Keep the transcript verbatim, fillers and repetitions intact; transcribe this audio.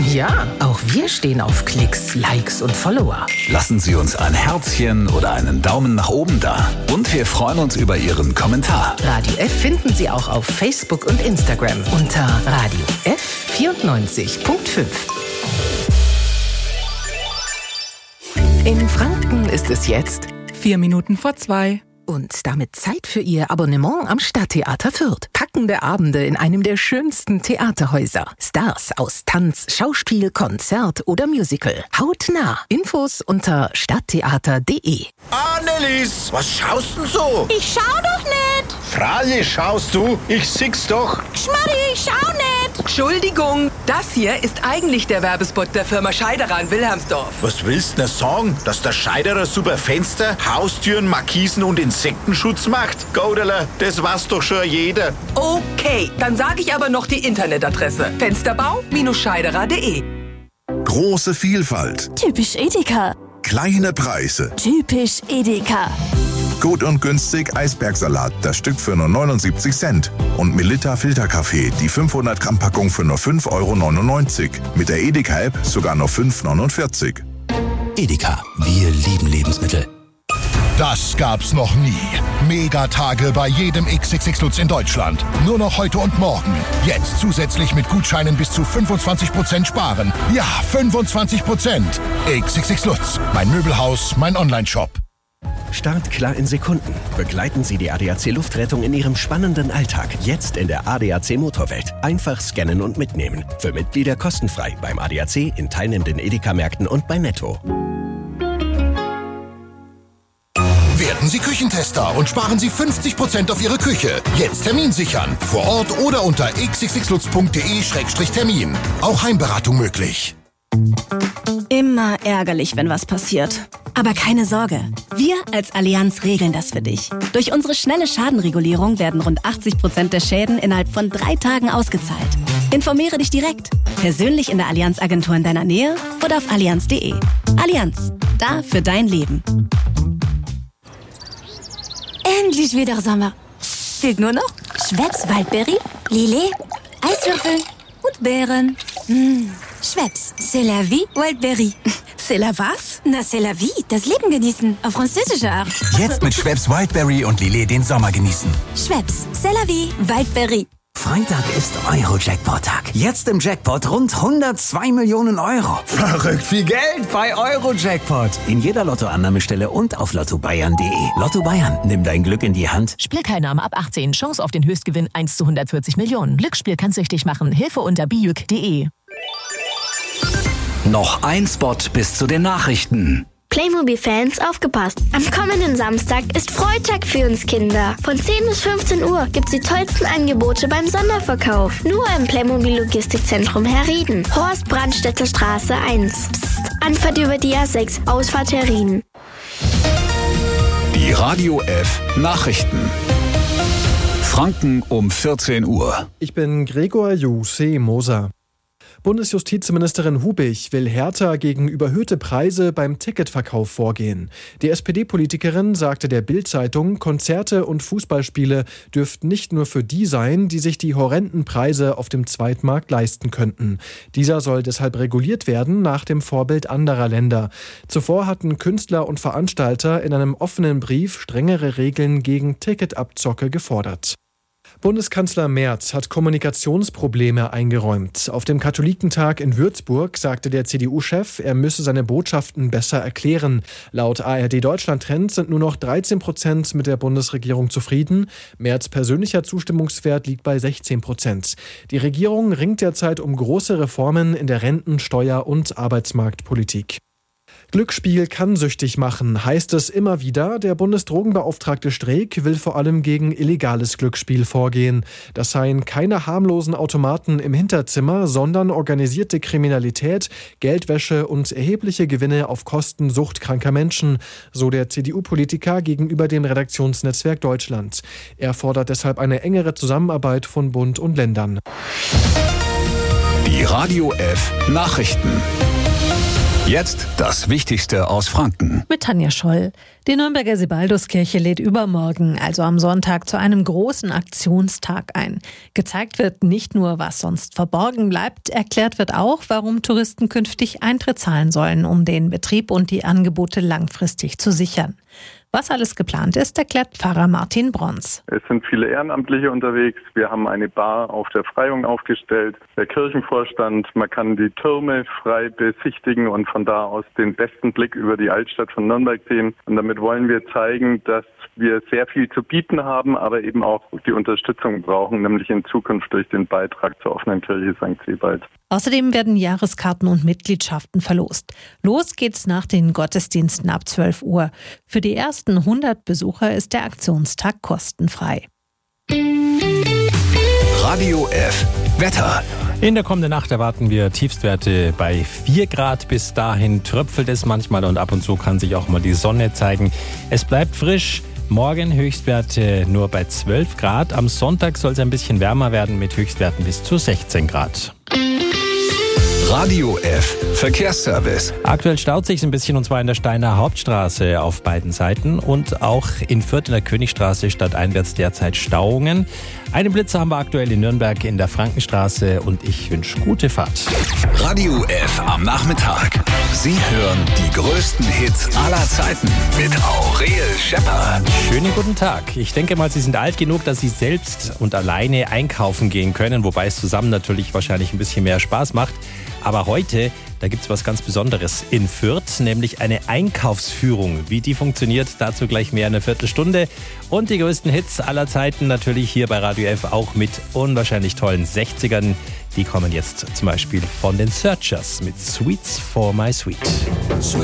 Ja, auch wir stehen auf Klicks, Likes und Follower. Lassen Sie uns ein Herzchen oder einen Daumen nach oben da. Und wir freuen uns über Ihren Kommentar. Radio F finden Sie auch auf Facebook und Instagram unter Radio F vierundneunzig Komma fünf. In Franken ist es jetzt Vier Minuten vor zwei. und damit Zeit für Ihr Abonnement am Stadttheater Fürth. Packende Abende in einem der schönsten Theaterhäuser. Stars aus Tanz, Schauspiel, Konzert oder Musical. Hautnah. Infos unter stadttheater punkt de. Annelies, was schaust denn so? Ich schau doch nicht. Freilich schaust du, ich sieh's doch. Schmarri, ich schau nicht. Entschuldigung, das hier ist eigentlich der Werbespot der Firma Scheiderer in Wilhelmsdorf. Was willst du denn sagen, dass der Scheiderer super Fenster, Haustüren, Markisen und Insektenschutz macht? Goderler, das weiß doch schon jeder. Okay, dann sage ich aber noch die Internetadresse. Fensterbau Scheiderer punkt de. Große Vielfalt, Typisch Edeka. kleine Preise. Typisch Edeka. Gut und günstig Eisbergsalat, das Stück für nur neunundsiebzig Cent. Und Melitta Filterkaffee, die fünfhundert Gramm Packung für nur fünf Euro neunundneunzig. Mit der Edeka-App sogar nur fünf Euro neunundvierzig. Edeka, wir lieben Lebensmittel. Das gab's noch nie. Megatage bei jedem X X X Lutz in Deutschland. Nur noch heute und morgen. Jetzt zusätzlich mit Gutscheinen bis zu fünfundzwanzig Prozent sparen. Ja, fünfundzwanzig Prozent. X X X Lutz, mein Möbelhaus, mein Onlineshop. Start klar in Sekunden. Begleiten Sie die A D A C Luftrettung in Ihrem spannenden Alltag. Jetzt in der A D A C Motorwelt. Einfach scannen und mitnehmen. Für Mitglieder kostenfrei beim A D A C, in teilnehmenden Edeka-Märkten und bei Netto. Werden Sie Küchentester und sparen Sie fünfzig Prozent auf Ihre Küche. Jetzt Termin sichern. Vor Ort oder unter x x x lutz punkt de Schrägstrich Termin. Auch Heimberatung möglich. Immer ärgerlich, wenn was passiert. Aber keine Sorge, wir als Allianz regeln das für dich. Durch unsere schnelle Schadenregulierung werden rund achtzig Prozent der Schäden innerhalb von drei Tagen ausgezahlt. Informiere dich direkt, persönlich in der Allianz-Agentur in deiner Nähe oder auf allianz punkt de. Allianz, da für dein Leben. Endlich wieder Sommer. Fehlt nur noch Schweppes Waldbeere, Lillet, Eiswürfel und Beeren. Mmh. Schweppes, c'est la vie, Wildberry. C'est la was? Na, c'est la vie, das Leben genießen, auf französische Art. Jetzt mit Schweppes Wildberry und Lillet den Sommer genießen. Schweppes, c'est la vie, Wildberry. Freitag ist Euro-Jackpot-Tag. Jetzt im Jackpot rund hundertzwei Millionen Euro. Verrückt viel Geld bei Euro-Jackpot. In jeder Lottoannahmestelle und auf lotto bayern punkt de. Lotto Bayern, nimm dein Glück in die Hand. Spielteilnahme ab achtzehn. Chance auf den Höchstgewinn eins zu hundertvierzig Millionen. Glücksspiel kann süchtig machen. Hilfe unter bijuk punkt de. Noch ein Spot bis zu den Nachrichten. Playmobil-Fans, aufgepasst! Am kommenden Samstag ist Freitag für uns Kinder. Von zehn bis fünfzehn Uhr gibt's die tollsten Angebote beim Sonderverkauf. Nur im Playmobil-Logistikzentrum Herrieden. Horst Brandstätter Straße eins. Psst, Anfahrt über die A sechs, Ausfahrt Herrieden. Die Radio F Nachrichten. Franken um vierzehn Uhr. Ich bin Gregor Juse Moser. Bundesjustizministerin Hubich will härter gegen überhöhte Preise beim Ticketverkauf vorgehen. Die S P D-Politikerin sagte der Bild-Zeitung, Konzerte und Fußballspiele dürften nicht nur für die sein, die sich die horrenden Preise auf dem Zweitmarkt leisten könnten. Dieser soll deshalb reguliert werden nach dem Vorbild anderer Länder. Zuvor hatten Künstler und Veranstalter in einem offenen Brief strengere Regeln gegen Ticketabzocke gefordert. Bundeskanzler Merz hat Kommunikationsprobleme eingeräumt. Auf dem Katholikentag in Würzburg sagte der C D U-Chef, er müsse seine Botschaften besser erklären. Laut A R D Deutschland Trend sind nur noch dreizehn Prozent mit der Bundesregierung zufrieden. Merz' persönlicher Zustimmungswert liegt bei sechzehn Prozent. Die Regierung ringt derzeit um große Reformen in der Renten-, Steuer- und Arbeitsmarktpolitik. Glücksspiel kann süchtig machen, heißt es immer wieder. Der Bundesdrogenbeauftragte Streeck will vor allem gegen illegales Glücksspiel vorgehen. Das seien keine harmlosen Automaten im Hinterzimmer, sondern organisierte Kriminalität, Geldwäsche und erhebliche Gewinne auf Kosten suchtkranker Menschen, so der C D U-Politiker gegenüber dem Redaktionsnetzwerk Deutschland. Er fordert deshalb eine engere Zusammenarbeit von Bund und Ländern. Die Radio F Nachrichten. Jetzt das Wichtigste aus Franken. Mit Tanja Scholl. Die Nürnberger Sebalduskirche lädt übermorgen, also am Sonntag, zu einem großen Aktionstag ein. Gezeigt wird nicht nur, was sonst verborgen bleibt, erklärt wird auch, warum Touristen künftig Eintritt zahlen sollen, um den Betrieb und die Angebote langfristig zu sichern. Was alles geplant ist, erklärt Pfarrer Martin Brons. Es sind viele Ehrenamtliche unterwegs. Wir haben eine Bar auf der Freiung aufgestellt. Der Kirchenvorstand, man kann die Türme frei besichtigen und von da aus den besten Blick über die Altstadt von Nürnberg sehen. Und damit wollen wir zeigen, dass wir sehr viel zu bieten haben, aber eben auch die Unterstützung brauchen, nämlich in Zukunft durch den Beitrag zur offenen Kirche Sankt Sebald. Außerdem werden Jahreskarten und Mitgliedschaften verlost. Los geht's nach den Gottesdiensten ab zwölf Uhr. Für die ersten hundert Besucher ist der Aktionstag kostenfrei. Radio F. Wetter. In der kommenden Nacht erwarten wir Tiefstwerte bei vier Grad. Bis dahin tröpfelt es manchmal und ab und zu kann sich auch mal die Sonne zeigen. Es bleibt frisch. Morgen Höchstwerte nur bei zwölf Grad. Am Sonntag soll es ein bisschen wärmer werden mit Höchstwerten bis zu sechzehn Grad. Radio F. Verkehrsservice. Aktuell staut sich ein bisschen, und zwar in der Steiner Hauptstraße auf beiden Seiten und auch in Fürth in der Königstraße stadteinwärts derzeit Stauungen. Einen Blitzer haben wir aktuell in Nürnberg in der Frankenstraße und ich wünsche gute Fahrt. Radio F am Nachmittag. Sie hören die größten Hits aller Zeiten mit Aurel Scheppert. Schönen guten Tag. Ich denke mal, Sie sind alt genug, dass Sie selbst und alleine einkaufen gehen können, wobei es zusammen natürlich wahrscheinlich ein bisschen mehr Spaß macht. Aber heute, da gibt es was ganz Besonderes in Fürth, nämlich eine Einkaufsführung. Wie die funktioniert, dazu gleich mehr in einer Viertelstunde. Und die größten Hits aller Zeiten natürlich hier bei Radio F, auch mit unwahrscheinlich tollen sechzigern. Die kommen jetzt zum Beispiel von den Searchers mit Sweets for My Sweet. Sweet.